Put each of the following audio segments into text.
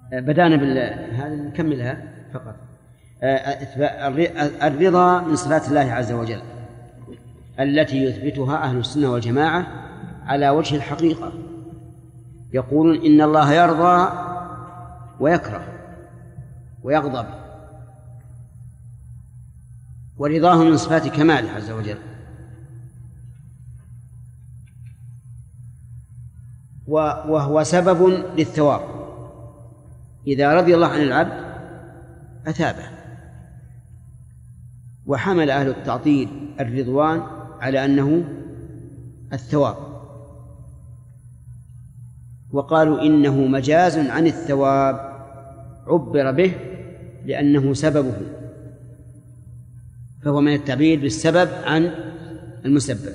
بدأنا هذا نكملها فقط. الرضا من صفات الله عز وجل التي يثبتها أهل السنة والجماعة على وجه الحقيقة. يقولون إن الله يرضى ويكره ويغضب، ورضاه من صفات كماله عز وجل. وهو سبب للثواب. إذا رضي الله عن العبد أثابه. وحمل أهل التعطيل الرضوان على أنه الثواب، وقالوا إنه مجاز عن الثواب، عبر به لأنه سببه، فهو من التعبير بالسبب عن المسبب.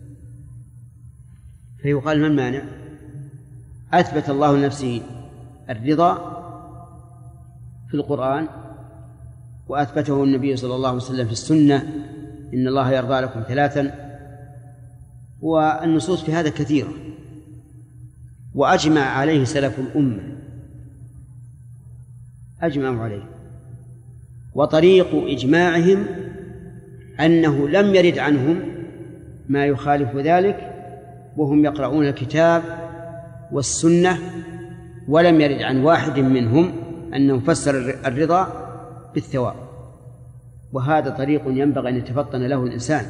فيقال ما المانع؟ أثبت الله لنفسه الرضا في القرآن، وأثبته النبي صلى الله عليه وسلم في السنة: إن الله يرضى لكم ثلاثا. والنصوص في هذا كثيرة، وأجمع عليه سلف الأمة، أجمعوا عليه. وطريق إجماعهم أنه لم يرد عنهم ما يخالف ذلك وهم يقرؤون الكتاب والسنة، ولم يرد عن واحد منهم أنه فسر الرضا بالثواب. وهذا طريق ينبغي أن يتفطن له الإنسان،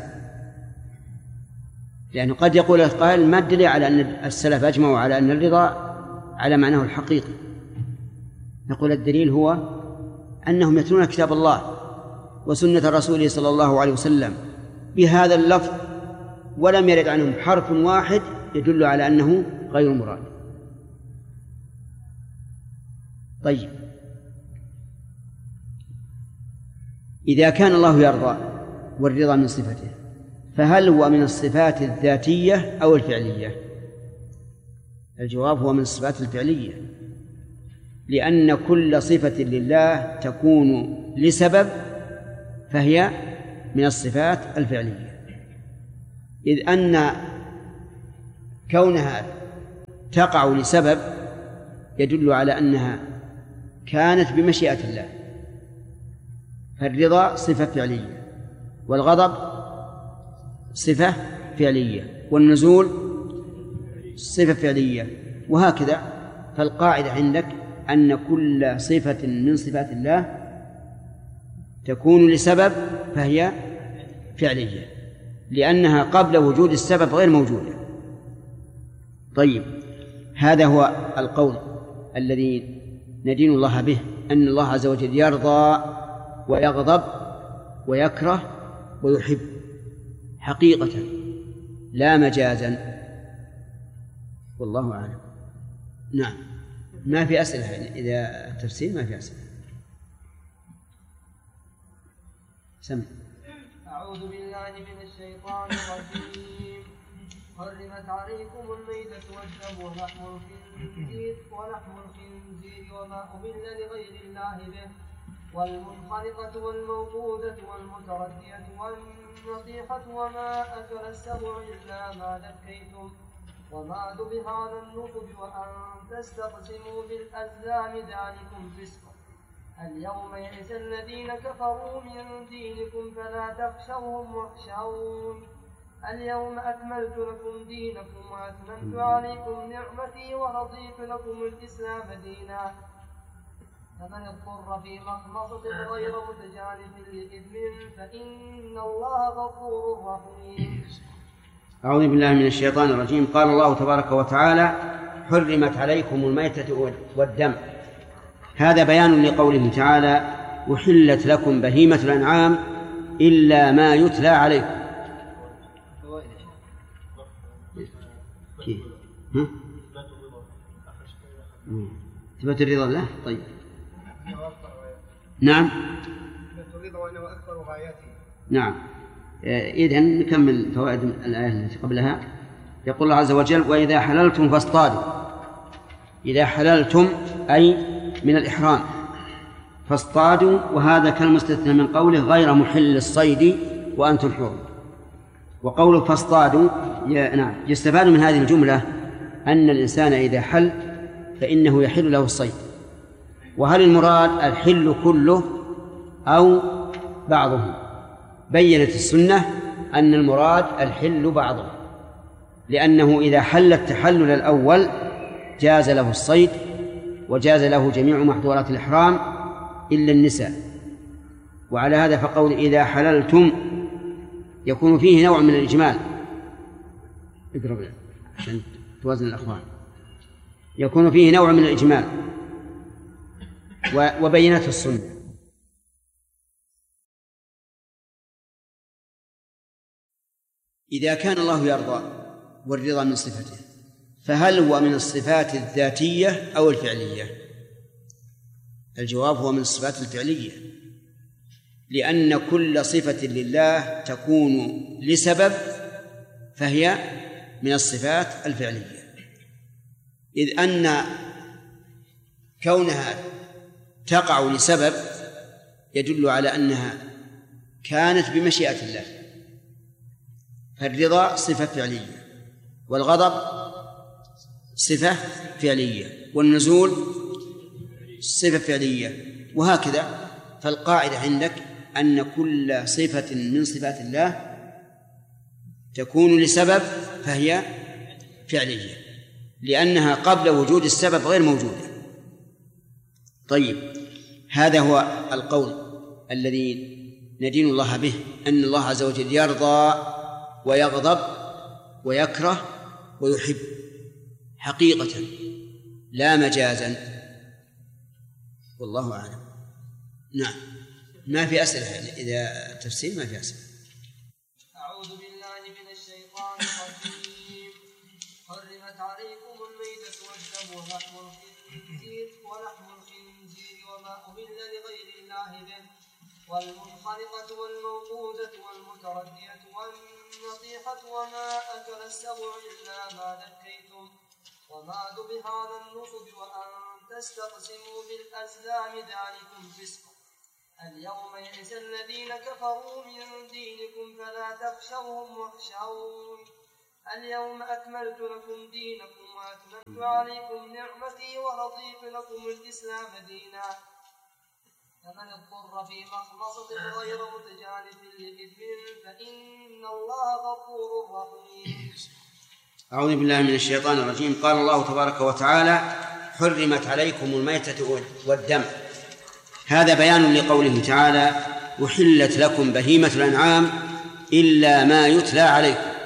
لأنه قد يقول القائل: ما الدليل على أن السلف أجمعوا على أن الرضا على معناه الحقيقي؟ نقول: الدليل هو أنهم يتلون كتاب الله وسنة رسوله صلى الله عليه وسلم بهذا اللفظ، ولم يرد عنهم حرف واحد يدل على أنه غير مراد. طيب، إذا كان الله يرضى والرضا من صفته، فهل هو من الصفات الذاتية أو الفعلية؟ الجواب: هو من الصفات الفعلية، لأن كل صفة لله تكون لسبب فهي من الصفات الفعلية، إذ أن كونها تقع لسبب يدل على أنها كانت بمشيئة الله. فالرضا صفة فعلية، والغضب صفة فعلية، والنزول صفة فعلية، وهكذا. فالقاعدة عندك أن كل صفة من صفات الله تكون لسبب فهي فعلية، لأنها قبل وجود السبب غير موجودة. طيب، هذا هو القول الذي ندين الله به، أن الله عز وجل يرضى ويغضب ويكره ويحب حقيقة لا مجازا، والله أعلم. نعم، ما في أسئلة إذا التفسير ما في أسئلة. سمع. أعوذ بالله من الشيطان الرجيم. حرمت عليكم الميتة والدم ولحم الخنزير وما أهل لغير الله به، والمنخنقة والموقوذة والمتردية والنطيحة وما أكل السبع إلا ما ذكيتم وما ذبح على النصب وأن تستقسموا بالأزلام ذلكم فسق. اليوم يئس الذين كفروا من دينكم فلا تخشوهم واخشون. اليوم أكملت لكم دينكم وأتممت عليكم نعمتي ورضيت لكم الإسلام دينا. فمن اضطر في مخمصة غير متجانف لإثم فإن الله غفور رحيم. أعوذ بالله من الشيطان الرجيم. قال الله تبارك وتعالى: حرمت عليكم الميتة والدم. هذا بيان لقوله تعالى: أحلت لكم بهيمة الأنعام إلا ما يتلى عليكم. ثبت الرضا له. طيب، نعم، نعم. إذن نكمل فوائد الآية التي قبلها. يقول الله عز وجل: وإذا حللتم فاصطادوا. إذا حللتم أي من الإحرام فاصطادوا، وهذا كالمستثنى من قوله: غير محل الصيد وأنتم حرم. وقوله فاصطادوا نعم يستفاد من هذه الجملة أن الإنسان إذا حل فإنه يحل له الصيد، وهل المراد الحل كله أو بعضه؟ بيّنت السنة أن المراد الحل بعضه، لأنه إذا حل التحلل الأول جاز له الصيد وجاز له جميع محظورات الإحرام إلا النساء. وعلى هذا فقول إذا حللتم يكون فيه نوع من الإجمال. اقرب عشان توازن الأخبار. يكون فيه نوع من الإجمال وبينته السنة. إذا كان الله يرضى والرضا من صفته، فهل هو من الصفات الذاتية أو الفعلية؟ الجواب هو من الصفات الفعلية، لأن كل صفة لله تكون لسبب فهي من الصفات الفعلية، إذ أن كونها تقع لسبب يدل على أنها كانت بمشيئة الله. فالرضا صفة فعلية، والغضب صفة فعلية، والنزول صفة فعلية، وهكذا. فالقاعدة عندك أن كل صفة من صفات الله تكون لسبب فهي فعلية، لأنها قبل وجود السبب غير موجودة. طيب، هذا هو القول الذي ندين الله به، أن الله عز وجل يرضى ويغضب ويكره ويحب حقيقة لا مجازا، والله أعلم. نعم، ما في أسئلة إذا تفسير ما في أسئلة. أعوذ بالله من الشيطان الرجيم. حرمت عليكم الميتة والدم ولحم الخنزير وما أهل لغير الله به، والمنخنقة والموقوذة والمتردية والنطيحة وما أكل السبع إلا ما ذكيتم وما ذبح على النصب وأن تستقسموا بالأزلام ذلكم فسق. اليوم يئس الذين كفروا من دينكم فلا تخشوهم واخشون. اليوم أكملت لكم دينكم وأتممت عليكم نعمتي ورضيت لكم الإسلام دينا. فمن اضطر في مخمصة غير متجانف لإثم فإن الله غفور رحيم. أعوذ بالله من الشيطان الرجيم. قال الله تبارك وتعالى: حرمت عليكم الميتة والدم. هذا بيان لقوله تعالى: أحلت لكم بهيمة الأنعام إلا ما يتلى عليكم.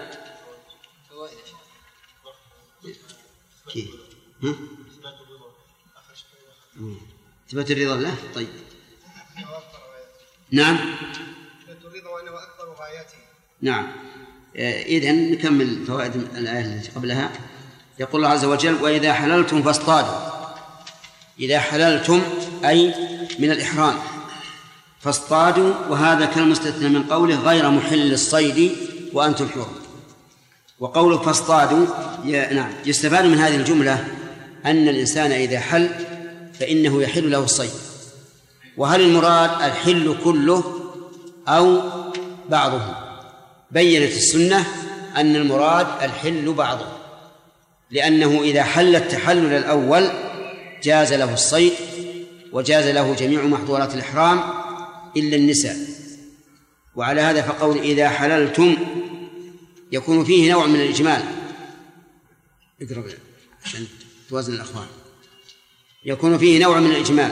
إثبات الرضا له. طيب، نعم، إثبات الرضا وأنه أكبر غاياته. نعم. إذن نكمل فوائد الآية التي قبلها. يقول الله عز وجل: وإذا حللتم فاصطادوا. إذا حللتم أي من الإحرام فاصطادوا، وهذا كالمستثنى من قوله غير محل الصيد وأنتم حرم. وقوله فاصطادوا نعم، يستفاد من هذه الجملة أن الإنسان إذا حل فإنه يحل له الصيد. وهل المراد الحل كله أو بعضه؟ بيّنت السنة أن المراد الحل بعضه، لأنه إذا حل التحلل الأول جاز له الصيد وجاز له جميع محظورات الإحرام إلا النساء. وعلى هذا فقول إذا حللتم يكون فيه نوع من الإجمال. اقرب عشان توازن الأخبار. يكون فيه نوع من الإجمال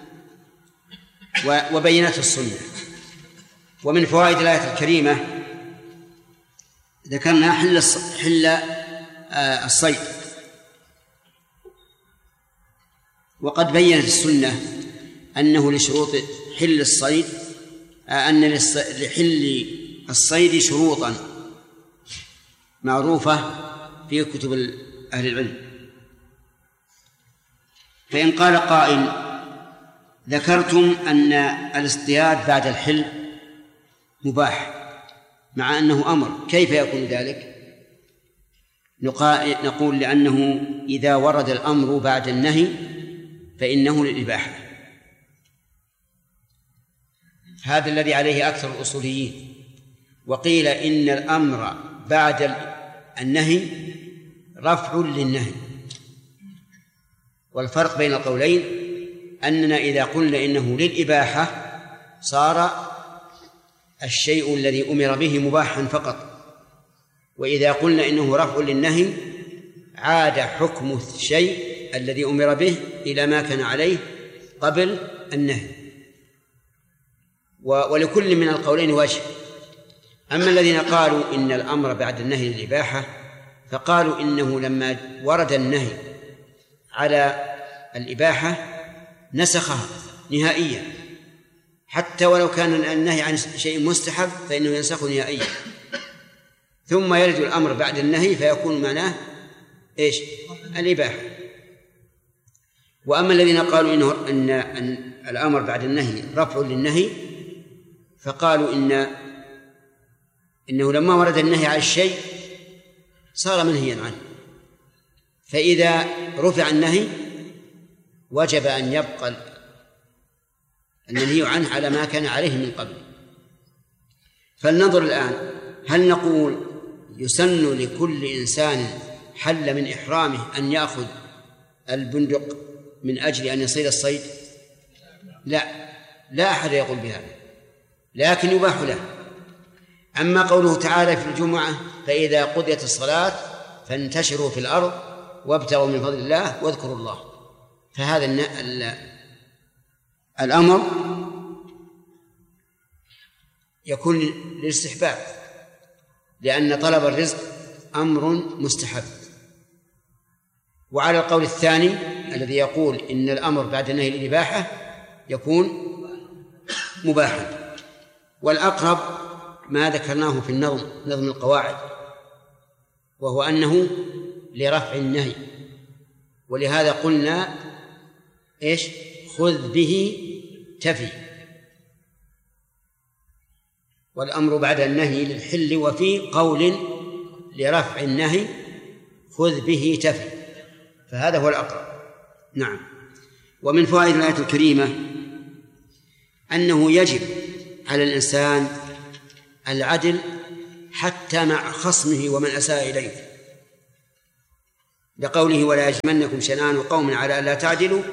وبينته السنة. ومن فوائد الآية الكريمة ذكرنا حل الصيد، وقد بينت السنة أنه لشروط حل الصيد أن لحل الصيد شروطا معروفة في كتب أهل العلم. فإن قال قائل: ذكرتم أن الاصطياد بعد الحل مباح مع أنه أمر، كيف يكون ذلك؟ نقول: لأنه إذا ورد الأمر بعد النهي فإنه للإباحة. هذا الذي عليه أكثر الأصوليين. وقيل إن الأمر بعد النهي رفع للنهي. والفرق بين القولين أننا إذا قلنا إنه للإباحة صار الشيء الذي أمر به مباحا فقط، وإذا قلنا إنه رفع للنهي عاد حكم الشيء الذي أمر به إلى ما كان عليه قبل النهي. ولكل من القولين وجه. أما الذين قالوا إن الأمر بعد النهي للإباحة فقالوا إنه لما ورد النهي على الإباحة نسخها نهائيا، حتى ولو كان النهي عن شيء مستحب فإنه ينسخ نهائيا، ثم يرد الأمر بعد النهي فيكون معناه إيش؟ الإباحة. وأما الذين قالوا إن الأمر بعد النهي رفع للنهي فقالوا إنه لما ورد النهي على الشيء صار منهيا عنه، فإذا رفع النهي وجب أن يبقى المنهي عنه على ما كان عليه من قبل. فلننظر الآن، هل نقول يسن لكل إنسان حل من إحرامه أن يأخذ البندق من أجل أن يصيد الصيد؟ لا أحد يقول بهذا، لكن يباح له. أما قوله تعالى في الجمعة فإذا قضيت الصلاة فانتشروا في الأرض وابتغوا من فضل الله واذكروا الله، فهذا الأمر يكون للاستحباب، لأن طلب الرزق أمر مستحب. وعلى القول الثاني الذي يقول إن الأمر بعد النهي للإباحة يكون مباحا. والأقرب ما ذكرناه في نظم القواعد، وهو أنه لرفع النهي، ولهذا قلنا إيش؟ خذ به تفي. والأمر بعد النهي للحل، وفي قول لرفع النهي خذ به تفي، فهذا هو الأقرب. نعم. ومن فوائد الآية الكريمة أنه يجب على الإنسان العدل حتى مع خصمه ومن أساء إليه، لقوله ولا يجمنكم شنآن قوم على ألا تعدلوا.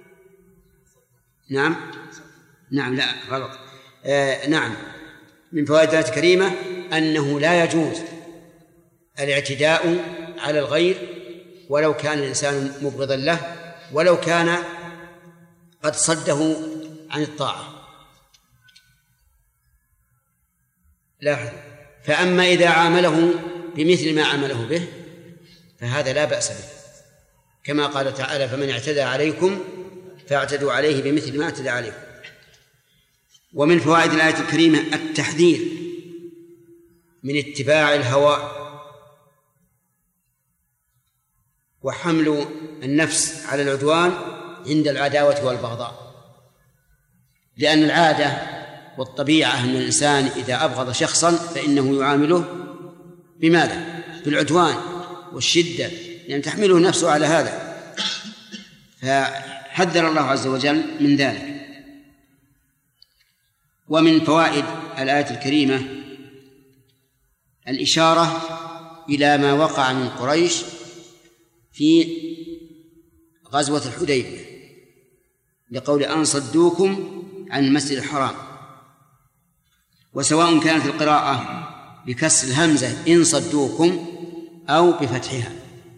نعم لا غلط. نعم، من فوائد الآية الكريمة أنه لا يجوز الاعتداء على الغير ولو كان الإنسان مبغضا له، ولو كان قد صده عن الطاعة. لاحظ، فأما إذا عامله بمثل ما عمله به فهذا لا بأس به، كما قال تعالى فمن اعتدى عليكم فاعتدوا عليه بمثل ما اعتدى عليكم. ومن فوائد الآية الكريمة التحذير من اتباع الهوى وحمل النفس على العدوان عند العداوة والبغضاء، لأن العادة والطبيعة أن الإنسان إذا أبغض شخصا فإنه يعامله بماذا؟ بالعدوان والشدة، لأن تحمله نفسه على هذا، فحذر الله عز وجل من ذلك. ومن فوائد الآية الكريمة الإشارة إلى ما وقع من قريش في غزوة الحديبية، لقول أن صدوكم عن المسجد الحرام. وسواء كانت القراءة بكسر الهمزة إن صدوكم أو بفتحها،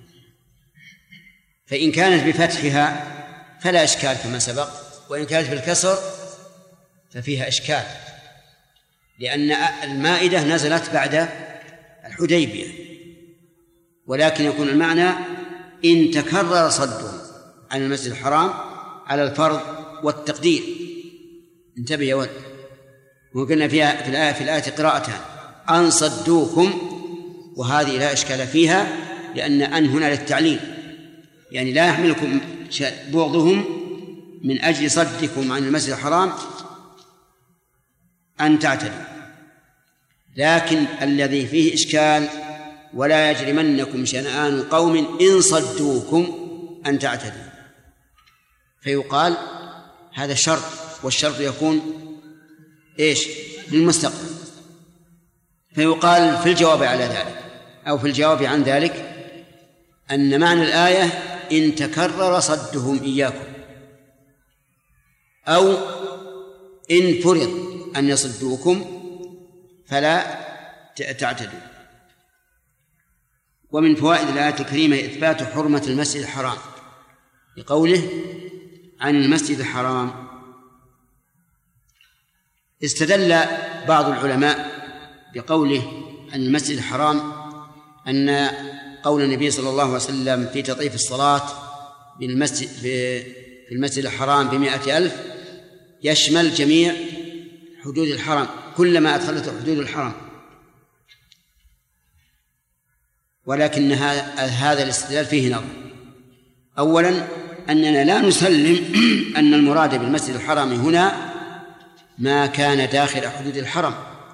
فإن كانت بفتحها فلا إشكال كما سبق، وإن كانت بالكسر ففيها إشكال، لأن المائدة نزلت بعد الحديبية، ولكن يكون المعنى إن تكرر صدهم عن المسجد الحرام على الفرض والتقدير. انتبه يا ولد، وقلنا فيها في الآية قراءتان أن صدوكم، وهذه لا إشكال فيها لأن أن هنا للتعليل، يعني لا يحملكم بغضهم من أجل صدكم عن المسجد الحرام أن تعتدوا، لكن الذي فيه إشكال ولا يجرمنكم شنآن قوم إن صدوكم أن تعتدوا، فيقال هذا شرط، والشرط يكون إيش؟ للمستقبل، فيقال في الجواب على ذلك أو في الجواب عن ذلك أن معنى الآية إن تكرر صدهم إياكم، أو إن فرض أن يصدوكم فلا تعتدوا. ومن فوائد الآية الكريمة إثبات حرمة المسجد الحرام بقوله عن المسجد الحرام. استدل بعض العلماء بقوله عن المسجد الحرام أن قول النبي صلى الله عليه وسلم في تضعيف الصلاة في المسجد الحرام ب100,000 يشمل جميع حدود الحرم، كلما أدخلته حدود الحرم. ولكن هذا الاستدلال فيه نظر. أولا أننا لا نسلم أن المراد بالمسجد الحرام هنا ما كان داخل حدود الحرم،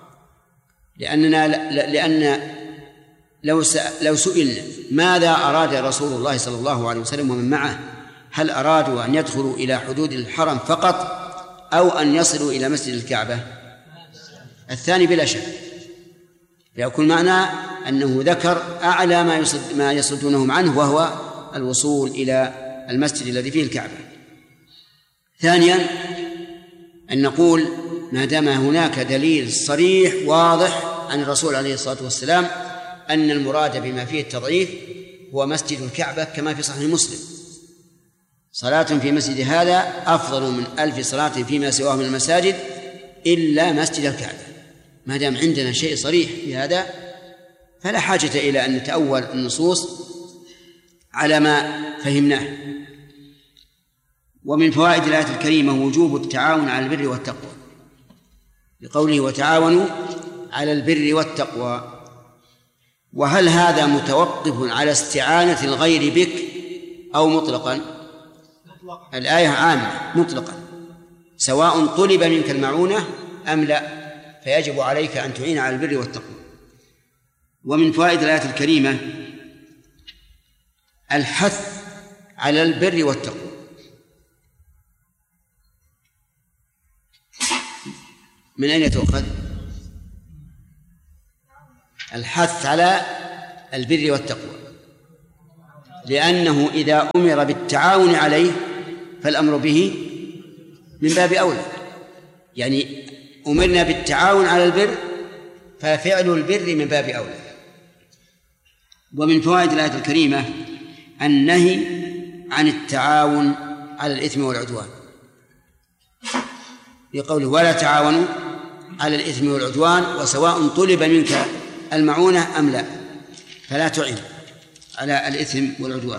لأن لو سئلنا ماذا أراد رسول الله صلى الله عليه وسلم ومن معه، هل أرادوا أن يدخلوا إلى حدود الحرم فقط أو أن يصلوا إلى مسجد الكعبة؟ الثاني بلا شك، يكون معنى أنه ذكر أعلى ما يصدونهم عنه وهو الوصول إلى المسجد الذي فيه الكعبة. ثانيا أن نقول ما دام هناك دليل صريح واضح عن الرسول عليه الصلاة والسلام أن المراد بما فيه التضعيف هو مسجد الكعبة، كما في صحيح مسلم: صلاة في مسجد هذا أفضل من 1000 صلاة فيما سواه من المساجد إلا مسجد الكعبة. ما دام عندنا شيء صريح في هذا فلا حاجة إلى أن نتأول النصوص على ما فهمناه. ومن فوائد الآية الكريمة وجوب التعاون على البر والتقوى بقوله وتعاونوا على البر والتقوى. وهل هذا متوقف على استعانة الغير بك أو مطلقا؟ الآية عامة مطلقا، سواء طلب منك المعونة أم لا، فيجب عليك أن تعين على البر والتقوى. ومن فوائد الآية الكريمة الحث على البر والتقوى. من أين تؤخذ؟ الحث على البر والتقوى، لأنه إذا أمر بالتعاون عليه فالأمر به من باب أولى. يعني أمرنا بالتعاون على البر ففعل البر من باب أولى. ومن فوائد الآية الكريمة النهي عن التعاون على الإثم والعدوان بقوله ولا تعاونوا على الإثم والعدوان وسواء طلب منك المعونة أم لا، فلا تعين على الإثم والعدوان.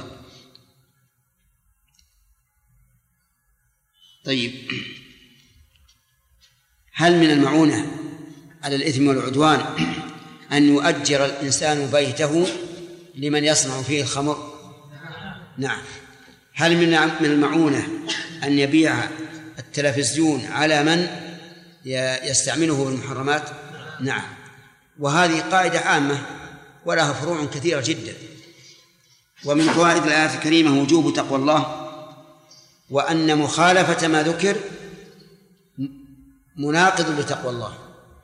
طيب، هل من المعونة على الإثم والعدوان أن يؤجر الإنسان بيته لمن يصنع فيه الخمر؟ نعم. هل من المعونة أن يبيع التلفزيون على من يستعمله بالمحرمات؟ نعم. وهذه قاعدة عامة ولها فروع كثيرة جدا. ومن فوائد الآية الكريمة وجوب تقوى الله، وأن مخالفة ما ذكر مناقض لتقوى الله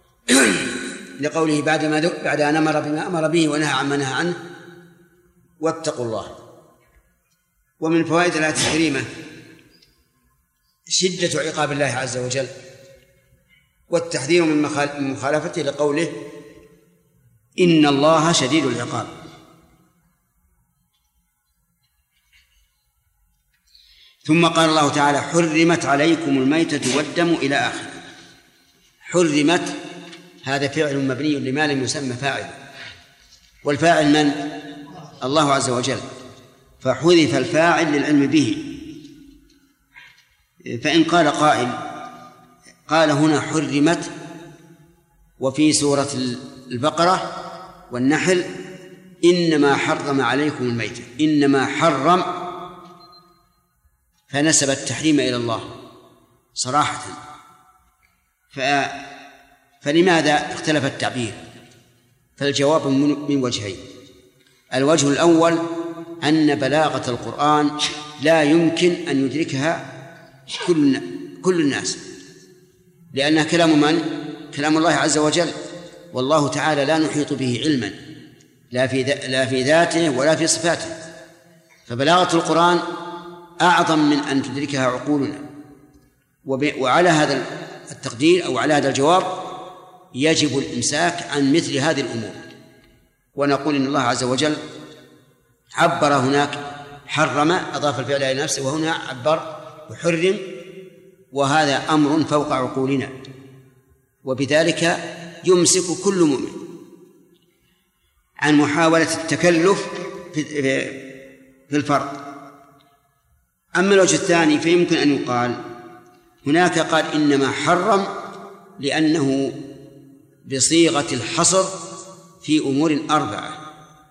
لقوله بعد أن أمر بما أمر به ونهى عما نهى عنه واتقوا الله. ومن فوائد الآية الكريمة شدة عقاب الله عز وجل والتحذير من مخالفته لقوله إن الله شديد العقاب. ثم قال الله تعالى حرمت عليكم الميتة والدم إلى آخر. حرمت هذا فعل مبني لما لم يسمى فاعل، والفاعل من؟ الله عز وجل، فحذف الفاعل للعلم به. فإن قال قائل قال هنا حرمت وفي سورة البقرة والنحل إنما حرم عليكم الميتة، إنما حرم، فنسب التحريم إلى الله صراحة. فلماذا اختلف التعبير؟ فالجواب من وجهين. الوجه الأول أن بلاغة القرآن لا يمكن أن يدركها كل الناس، لأنها كلام من؟ كلام الله عز وجل، والله تعالى لا نحيط به علما لا في ذاته ولا في صفاته، فبلاغة القرآن أعظم من أن تدركها عقولنا. وعلى هذا التقدير أو على هذا الجواب يجب الإمساك عن مثل هذه الأمور. ونقول إن الله عز وجل عبر هناك حرم، أضاف الفعل إلى نفسه، وهنا عبر وحرم، وهذا أمر فوق عقولنا، وبذلك يمسك كل مؤمن عن محاولة التكلف في الفرق. أما الوجه الثاني فيمكن أن يقال هناك قال إنما حرم لأنه بصيغة الحصر في أمور 4،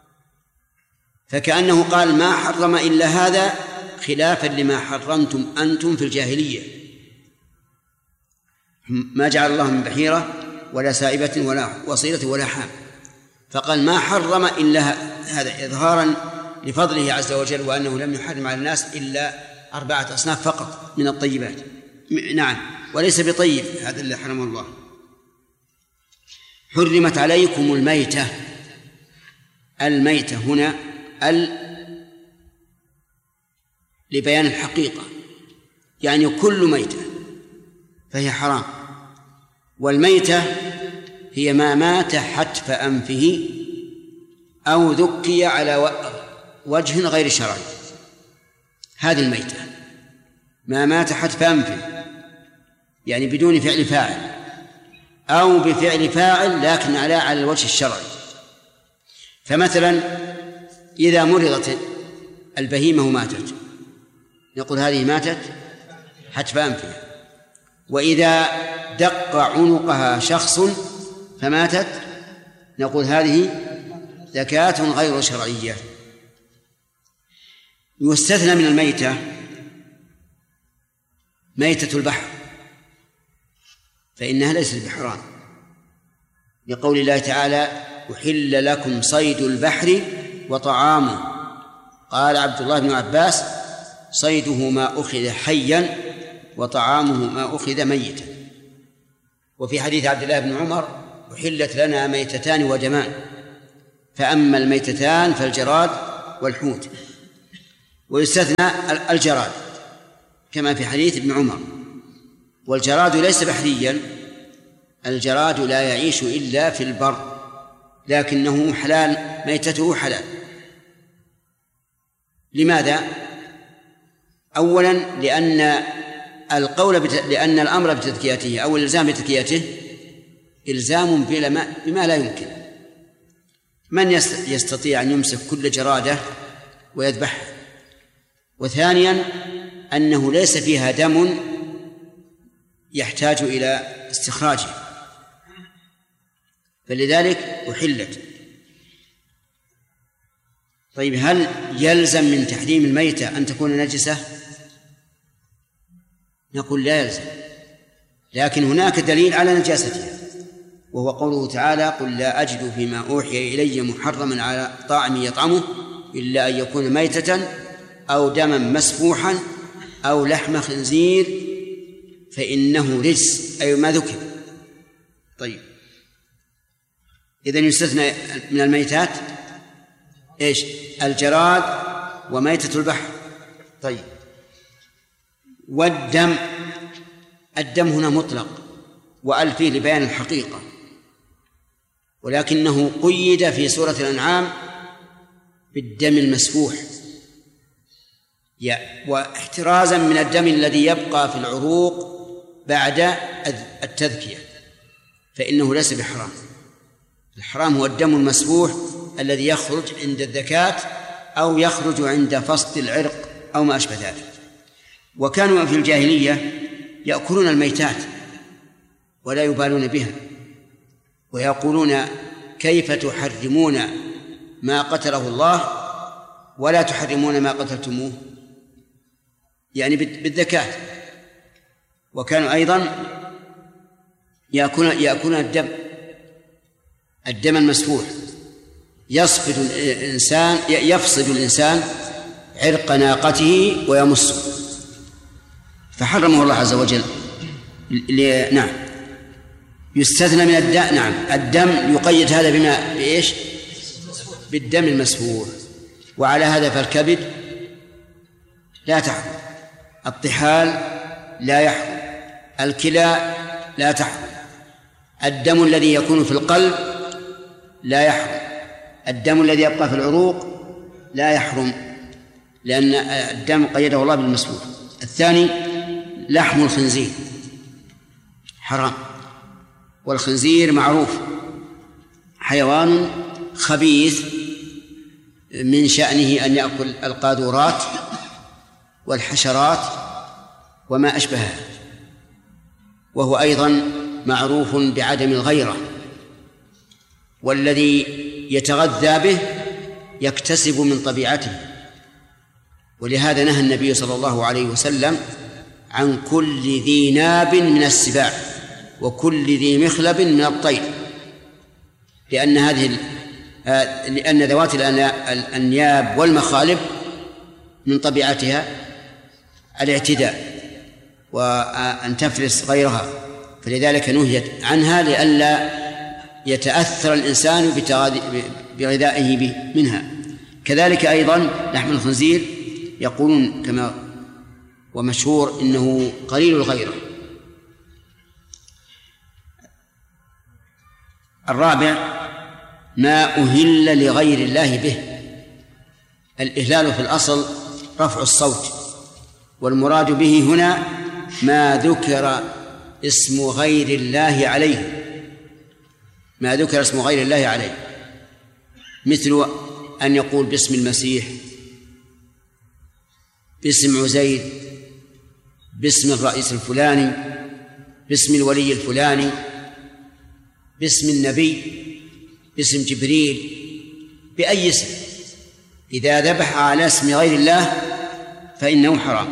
فكأنه قال ما حرم إلا هذا خلافا لما حرمتم أنتم في الجاهلية، ما جعل الله من بحيرة ولا سائبة ولا وصيلة ولا حام، فقال ما حرم إلا هذا إظهارا لفضله عز وجل، وأنه لم يحرم على الناس إلا 4 أصناف فقط من الطيبات. نعم، وليس بطيب هذا اللي حرمه الله. حرمت عليكم الميتة. الميتة هنا لبيان الحقيقة، يعني كل ميتة فهي حرام. والميتة هي ما مات حتف أنفه أو ذكي على وجه غير شرعي، هذه الميتة. ما مات حتف أنفه يعني بدون فعل فاعل، أو بفعل فاعل لكن على الوجه الشرعي. فمثلا إذا مرضت البهيمة ماتت نقول هذه ماتت حتف أنفها، وإذا دق عنقها شخص فماتت نقول هذه زكاة غير شرعية. يستثنى من الميتة ميتة البحر، فإنها ليست بحرام، لقول الله تعالى أحل لكم صيد البحر وطعامه. قال عبد الله بن عباس صيده ما أخذ حيا وطعامه ما أخذ ميتا. وفي حديث عبد الله بن عمر أحلت لنا ميتتان ودمان، فأما الميتتان فالجراد والحوت. ويستثنى الجراد كما في حديث ابن عمر. والجراد ليس بحريا، الجراد لا يعيش إلا في البر، لكنه حلال، ميتته حلال. لماذا؟ أولا لأن الأمر بتذكيته أو الإلزام بتذكيته إلزام بما لا يمكن. من يستطيع أن يمسك كل جرادة ويذبحها؟ وثانيا أنه ليس فيها دم يحتاج إلى استخراجه، فلذلك أحلت. طيب هل يلزم من تحريم الميتة أن تكون نجسة؟ نقول لا يلزم، لكن هناك دليل على نجاستها، وهو قوله تعالى قل لا أجد فيما أوحي إلي محرما على طاعم يطعمه إلا أن يكون ميتة أو دما مسفوحا أو لحم خنزير فإنه رجس، أي ما ذكر. طيب إذن يستثنى من الميتات إيش؟ الجراد وميتة البحر. طيب والدم، الدم هنا مطلق وأل فيه لبيان الحقيقة، ولكنه قيد في سورة الأنعام بالدم المسفوح واحترازا من الدم الذي يبقى في العروق بعد التذكية، فإنه ليس بحرام. الحرام هو الدم المسفوح الذي يخرج عند الذكاة أو يخرج عند فصل العرق أو ما أشبه ذلك. وكانوا في الجاهلية يأكلون الميتات ولا يبالون بها، ويقولون كيف تحرمون ما قتله الله ولا تحرمون ما قتلتموه، يعني بالذكاة. وكانوا أيضا يأكلون الدم المسفوح. يفصد الإنسان عرق ناقته ويمصه، فحرمه الله عز وجل. نعم يستثنى من الدم. نعم الدم يقيد هذا بإيش؟ بالدم المسفوح. وعلى هذا فالكبد لا تحرم، الطحال لا يحرم، الكلى لا تحرم، الدم الذي يكون في القلب لا يحرم، الدم الذي يبقى في العروق لا يحرم، لأن الدم قيده الله بالمسلوب. الثاني لحم الخنزير حرام، والخنزير معروف حيوان خبيث من شأنه أن يأكل القاذورات والحشرات وما أشبهها، وهو أيضا معروف بعدم الغيرة، والذي يتغذى به يكتسب من طبيعته، ولهذا نهى النبي صلى الله عليه وسلم عن كل ذي ناب من السباع وكل ذي مخلب من الطير، لأن ذوات الأنياب والمخالب من طبيعتها الاعتداء وأن تفرس غيرها، فلذلك نهيت عنها لئلا يتأثر الإنسان بغذائه منها. كذلك أيضا لحم الخنزير يقولون كما ومشهور إنه قليل الغيرة. الرابع ما أهل لغير الله به. الإهلال في الأصل رفع الصوت، والمراد به هنا ما ذكر اسم غير الله عليه، ما ذكر اسم غير الله عليه، مثل أن يقول باسم المسيح، باسم عزير، باسم الرئيس الفلاني، باسم الولي الفلاني، باسم النبي، باسم جبريل، بأي اسم. إذا ذبح على اسم غير الله فإنه حرام.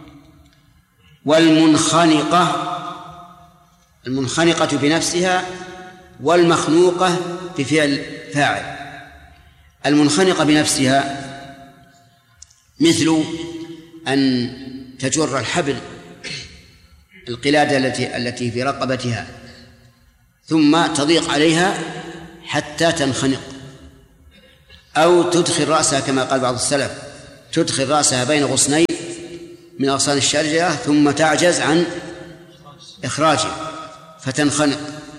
المنخنقة بنفسها والمخنوقة بفعل فاعل. المنخنقة بنفسها مثل أن تجر الحبل، القلادة التي في رقبتها، ثم تضيق عليها حتى تنخنق، أو تدخل رأسها كما قال بعض السلف، تدخل رأسها بين غصنين من أغصان الشجرة ثم تعجز عن إخراجه فتنخنق.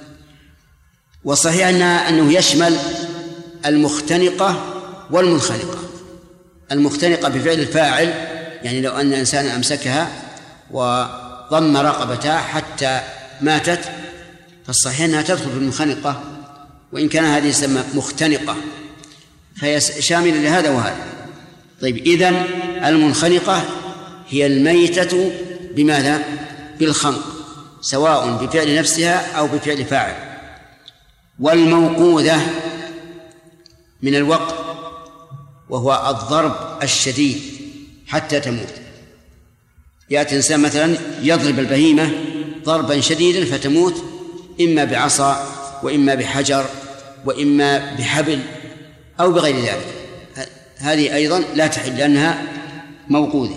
وصحيح أنه يشمل المختنقة والمنخنقة. المختنقة بفعل الفاعل، يعني لو أن إنسان أمسكها وضم رقبتها حتى ماتت فالصحيح أنها تدخل في المنخنقة، وإن كان هذه تسمى مختنقة فهي شاملة لهذا وهذا. طيب، إذن المنخنقة هي الميتة بماذا؟ بالخنق، سواء بفعل نفسها أو بفعل فاعل. والموقوذة من الوقت، وهو الضرب الشديد حتى تموت. يأتي إنسان مثلا يضرب البهيمة ضربا شديدا فتموت، إما بعصا وإما بحجر وإما بحبل أو بغير ذلك، هذه أيضا لا تحل لأنها موقوذة.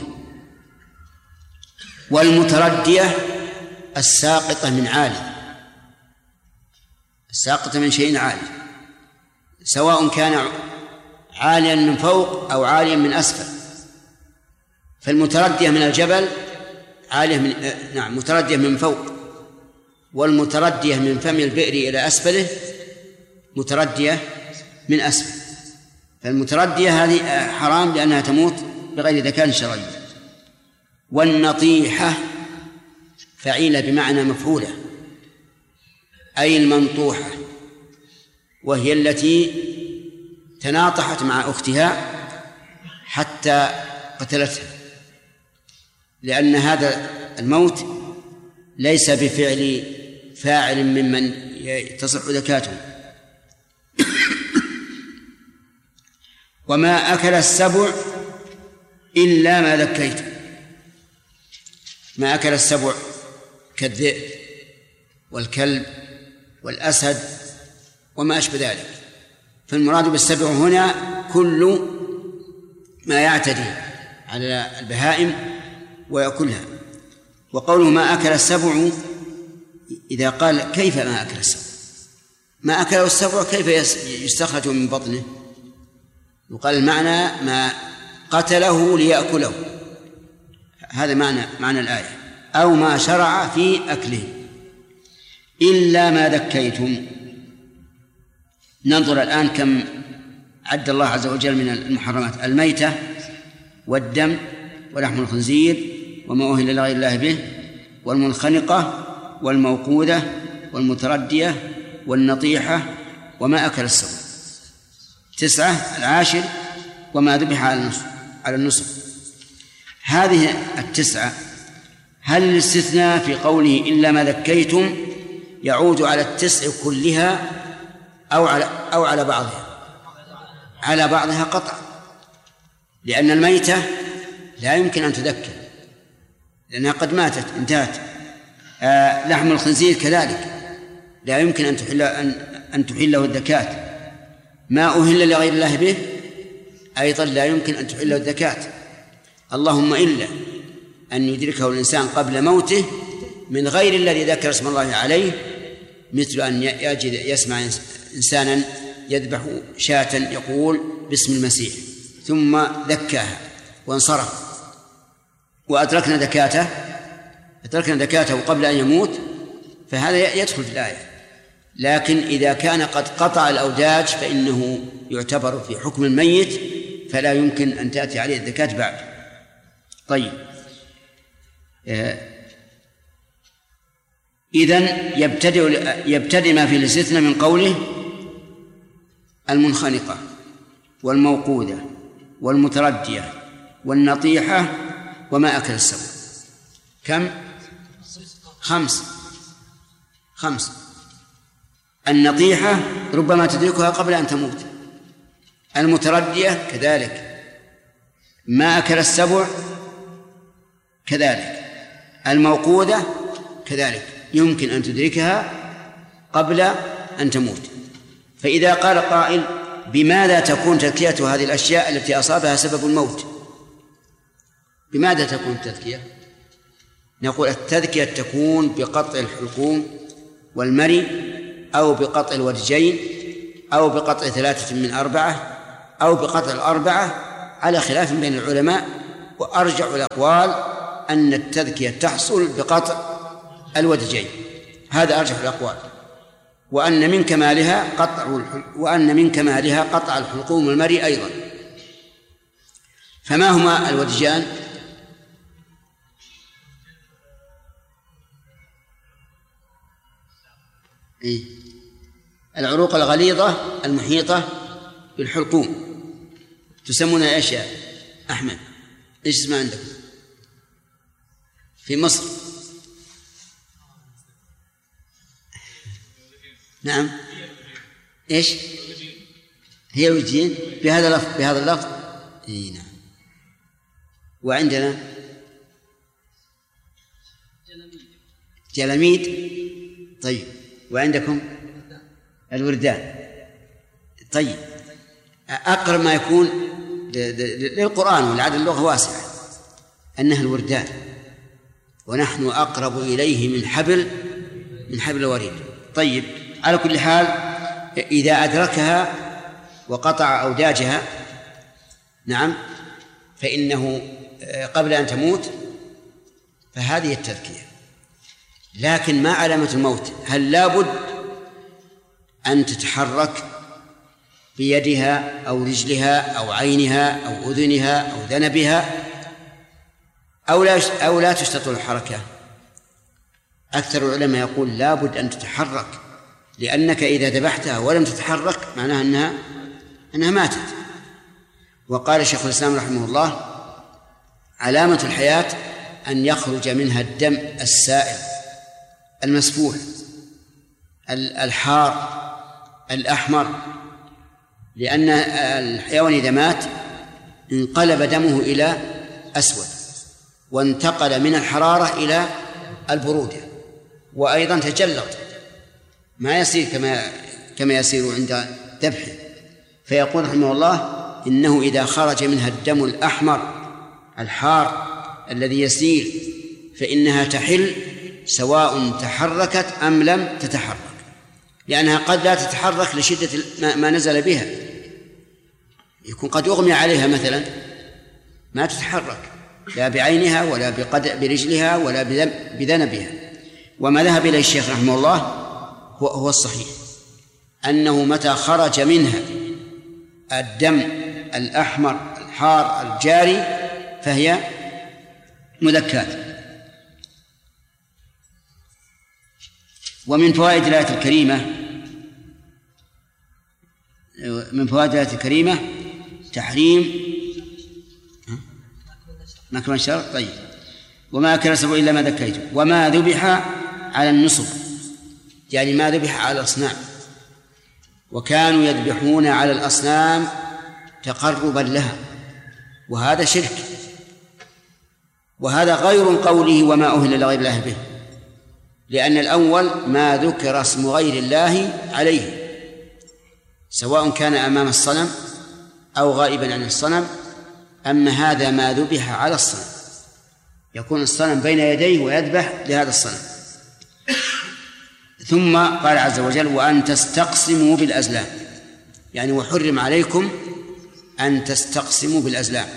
والمتردية الساقطة من عالي، الساقطة من شيء عالي، سواء كان عاليا من فوق أو عاليا من أسفل. فالمتردية من الجبل عالية متردية من فوق، والمتردية من فم البئر إلى أسفله متردية من أسفل. فالمتردية هذه حرام لأنها تموت بغير ذكاء شرعي. والنطيحة فعيلة بمعنى مفعولة، أي المنطوحة، وهي التي تناطحت مع أختها حتى قتلتها، لأن هذا الموت ليس بفعل فاعل ممن تصح ذكاته. وما أكل السبع إلا ما ذكيت. ما أكل السبع كالذئب والكلب والأسد وما أشبه ذلك. فالمراد بالسبع هنا كل ما يعتدي على البهائم ويأكلها. وقوله ما أكل السبع، إذا قال كيف ما أكل السبع؟ ما أكله السبع كيف يستخرج من بطنه؟ يقال المعنى ما قتله ليأكله، هذا معنى الآية. أو ما شرع في أكله إلا ما ذكيتم. ننظر الآن كم عد الله عز وجل من المحرمات: الميتة والدم ولحم الخنزير وما أهل لغير الله به والمنخنقة والموقوذة والمتردية والنطيحة وما أكل السبع. 9. العاشر وما ذبح على النصب. هذه 9 هل الاستثناء في قوله إلا ما ذكيتم يعود على 9 كلها أو على بعضها؟ على بعضها قطعا، لأن الميتة لا يمكن أن تذكر لأنها قد ماتت انتهت. لحم الخنزير كذلك لا يمكن أن تحله الذكاة. ما أهل لغير الله به أيضا لا يمكن أن تحله الذكاة، اللهم إلا أن يدركه الإنسان قبل موته من غير الذي ذكر اسم الله عليه، مثل أن يسمع إنسانا يذبح شاة يقول باسم المسيح ثم ذكاها وانصرف وأدركنا ذكاته قبل أن يموت، فهذا يدخل في الآية. لكن إذا كان قد قطع الأوداج فإنه يعتبر في حكم الميت، فلا يمكن أن تأتي عليه الذكاة بعد. طيب، إذن يبتدئ ما في الاستثناء من قوله المنخنقة والموقوذة والمتردية والنطيحة وما أكل السبع. كم؟ 5. النطيحة ربما تدركها قبل أن تموت، المتردية كذلك، ما أكل السبع كذلك، الموقوذة كذلك يمكن أن تدركها قبل أن تموت. فإذا قال قائل بماذا تكون تذكية هذه الأشياء التي أصابها سبب الموت؟ بماذا تكون التذكية؟ نقول التذكية تكون بقطع الحلقوم والمري، أو بقطع الورجين، أو بقطع 3 من 4، أو بقطع 4 على خلاف بين العلماء. وأرجع الأقوال أن التذكية تحصل بقطع الورجين، هذا أرجح الأقوال، وأن من كمالها قطع الحلقوم والمري أيضا. فما هما الورجان؟ العروق الغليظة المحيطة بالحلقوم تسمونها ايش يا أحمد؟ ايش اسمها عندكم في مصر؟ نعم، ايش هي الوجين بهذا اللفظ؟ اي نعم. وعندنا جلميد. طيب، وعندكم الوردان. طيب، أقرب ما يكون للقرآن والعدل اللغة واسعة أنها الوردان، ونحن أقرب إليه من حبل الوريد. طيب، على كل حال إذا أدركها وقطع أوداجها نعم فإنه قبل أن تموت، فهذه التذكية. لكن ما علامة الموت؟ هل لابد أن تتحرك بيدها أو رجلها أو عينها أو أذنها أو ذنبها أو لا تشترط الحركة؟ أكثر العلماء يقول لابد أن تتحرك، لأنك إذا ذبحتها ولم تتحرك معناها أنها ماتت. وقال شيخ الإسلام رحمه الله علامة الحياة أن يخرج منها الدم السائل المسفوح الحار الأحمر، لأن الحيوان إذا مات انقلب دمه إلى أسود وانتقل من الحرارة إلى البرودة، وأيضا تجلط، ما يصير كما يصير عند ذبحه. فيقول رحمه الله إنه إذا خرج منها الدم الأحمر الحار الذي يسيل فإنها تحل سواء تحركت أم لم تتحرك، لأنها قد لا تتحرك لشدة ما نزل بها، يكون قد يغمي عليها مثلا ما تتحرك، لا بعينها ولا برجلها ولا بذنبها. وما ذهب إليه الشيخ رحمه الله هو الصحيح، أنه متى خرج منها الدم الأحمر الحار الجاري فهي مذكاة. ومن فوائد الآية الكريمة تحريم مكمن الشر. طيب. وما أكل السبع إلا ما ذكيتم وما ذبح على النصب، يعني ما ذبح على الأصنام، وكانوا يذبحون على الأصنام تقربا لها، وهذا شرك، وهذا غير قوله وما أهل لغير الله به، لأن الأول ما ذكر اسم غير الله عليه سواء كان أمام الصنم أو غائبا عن الصنم. أما هذا ما ذبح على الصنم، يكون الصنم بين يديه ويذبح لهذا الصنم. ثم قال عز وجل وأن تستقسموا بالأزلام، يعني وحرم عليكم أن تستقسموا بالأزلام.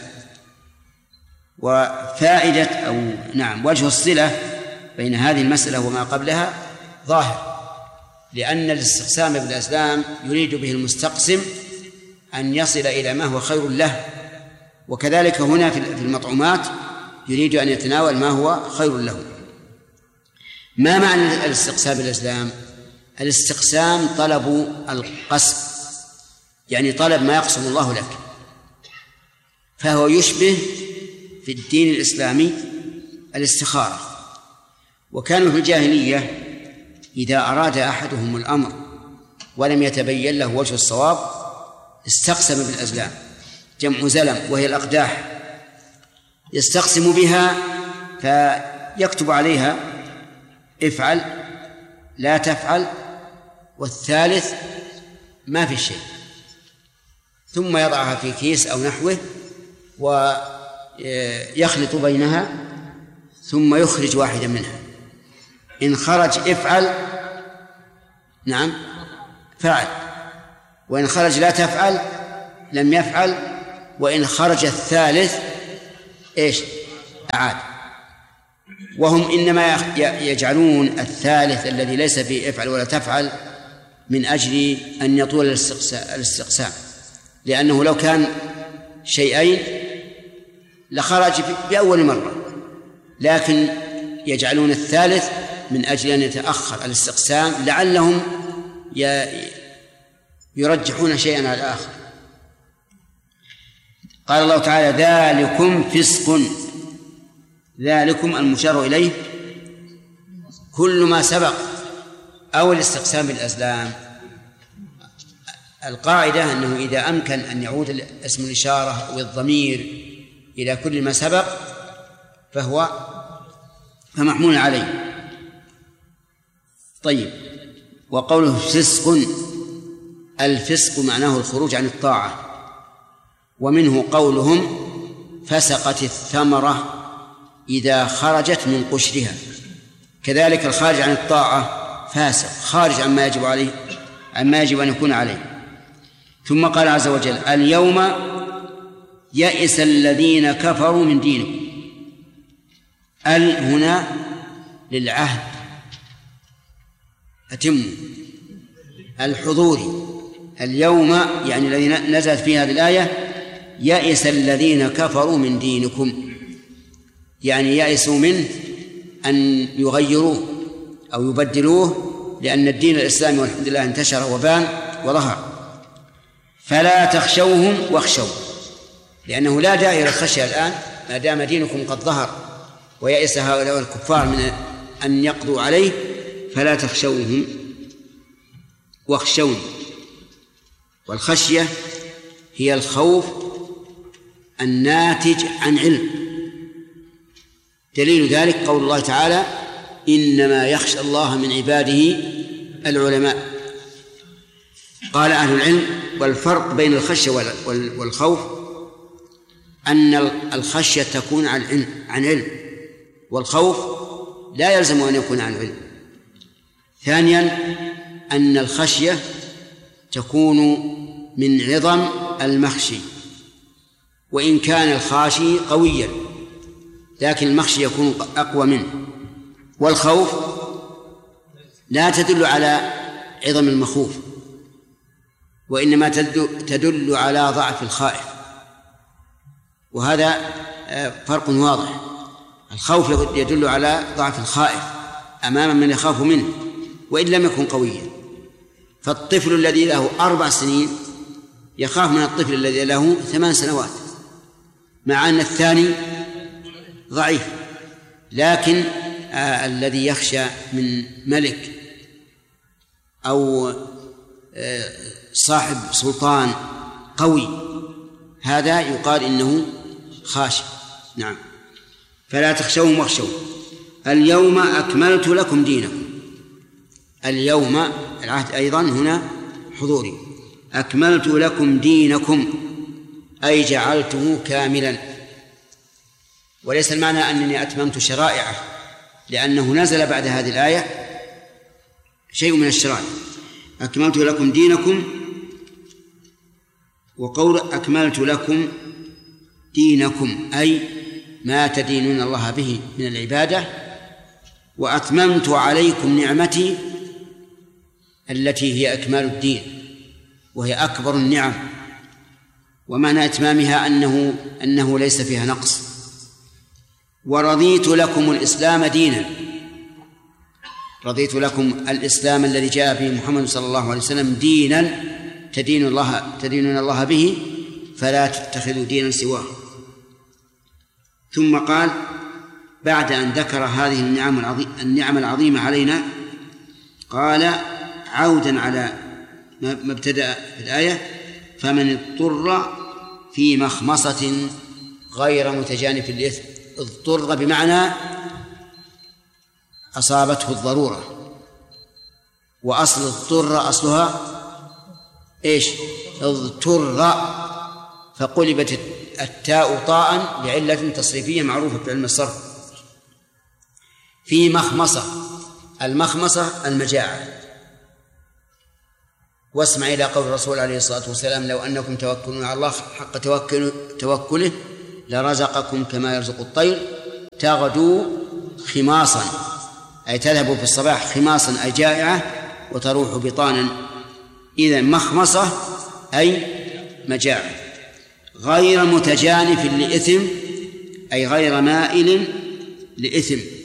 وفائدة أو وجه الصلة بين هذه المسألة وما قبلها ظاهر، لأن الاستقسام بالأزلام يريد به المستقسم أن يصل إلى ما هو خير له، وكذلك هنا في المطعومات يريد أن يتناول ما هو خير له. ما معنى الاستقسام بالأزلام؟ الاستقسام طلب القسم، يعني طلب ما يقسم الله لك، فهو يشبه في الدين الإسلامي الاستخارة. وكانوا في الجاهلية إذا أراد أحدهم الأمر ولم يتبين له وجه الصواب استقسم بالأزلام، جمع زلم وهي الأقداح، يستقسم بها فيكتب عليها افعل لا تفعل، والثالث ما في شيء، ثم يضعها في كيس أو نحوه ويخلط بينها ثم يخرج واحدا منها. إن خرج افعل فعل، وإن خرج لا تفعل لم يفعل، وإن خرج الثالث أعاد. وهم إنما يجعلون الثالث الذي ليس فيه افعل ولا تفعل من أجل أن يطول الاستقسام، لأنه لو كان شيئين لخرج بأول مرة، لكن يجعلون الثالث من أجل أن يتأخر الاستقسام لعلهم يرجحون شيئا على الآخر. قال الله تعالى ذلكم فسق، ذلكم المشار إليه كل ما سبق أو الاستقسام بالأزلام. القاعدة أنه إذا أمكن أن يعود اسم الإشارة والضمير إلى كل ما سبق فمحمول عليه. طيب. وقوله فسق، الفسق معناه الخروج عن الطاعة، ومنه قولهم فسقت الثمرة إذا خرجت من قشرها، كذلك الخارج عن الطاعة فاسق، خارج عما يجب عليه، عما يجب أن يكون عليه. ثم قال عز وجل اليوم يئس الذين كفروا من دينكم. هنا للعهد أتم الحضوري. اليوم يعني الذي نزلت فيه هذه الآية يئس الذين كفروا من دينكم، يعني يئسوا منه أن يغيروه أو يبدلوه، لأن الدين الإسلامي والحمد لله انتشر وبان وظهر. فلا تخشوهم واخشوا، لأنه لا داعي للخشية الآن ما دام دينكم قد ظهر، ويئس هؤلاء الكفار من أن يقضوا عليه. فلا تخشوهم واخشوني. والخشية هي الخوف الناتج عن علم. دليل ذلك قول الله تعالى إنما يخشى الله من عباده العلماء. قال أهل العلم والفرق بين الخشية والخوف أن الخشية تكون عن علم، والخوف لا يلزم أن يكون عن علم. ثانيا أن الخشية تكون من عظم المخشي، وإن كان الخاشي قويا لكن المخشي يكون أقوى منه. والخوف لا تدل على عظم المخوف، وإنما تدل على ضعف الخائف، وهذا فرق واضح. الخوف يدل على ضعف الخائف أمام من يخاف منه وإن لم يكن قويا. فالطفل الذي له 4 سنين يخاف من الطفل الذي له 8 سنوات، مع أن الثاني ضعيف. لكن الذي يخشى من ملك أو صاحب سلطان قوي هذا يقال إنه خاشع. نعم. فلا تخشوهم واخشوا اليوم أكملت لكم دينكم. اليوم العهد أيضا هنا حضوري. أكملت لكم دينكم أي جعلته كاملا، وليس المعنى أنني أتممت شرائعه، لأنه نزل بعد هذه الآية شيء من الشرائع. أكملت لكم دينكم، وقول أكملت لكم دينكم أي ما تدينون الله به من العبادة، وأتممت عليكم نعمتي التي هي أكمال الدين وهي أكبر النعم، ومعنى إتمامها أنه ليس فيها نقص. ورضيت لكم الإسلام دينا، رضيت لكم الإسلام الذي جاء به محمد صلى الله عليه وسلم دينا تدينون الله به، فلا تتخذوا دينا سواه. ثم قال بعد أن ذكر هذه النعم العظيمة علينا، قال عودا على ما ابتدأ في الآية: فمن اضطر في مخمصة غير متجانف للإثم. اضطر بمعنى أصابته الضرورة، وأصل اضطر أصلها إيش؟ اضطر، فقلبت التاء طاء لعلة تصريفية معروفة في علم الصرف. في مخمصة، المخمصة المجاعة. واسمع إلى قول الرسول عليه الصلاة والسلام: لو أنكم توكلون على الله حق توكله لرزقكم كما يرزق الطير تغدو خماصا، أي تذهب في الصباح خماصا أي جائعة وتروح بطانا. إذن مخمصة أي مجاعة. غير متجانف لإثم أي غير مائل لإثم.